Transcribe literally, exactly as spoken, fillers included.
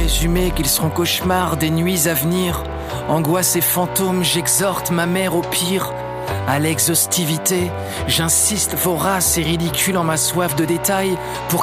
présumé qu'ils seront cauchemars des nuits à venir. Angoisse et fantômes, j'exhorte ma mère au pire. À l'exhaustivité, j'insiste vorace et ridicule en ma soif de détails pour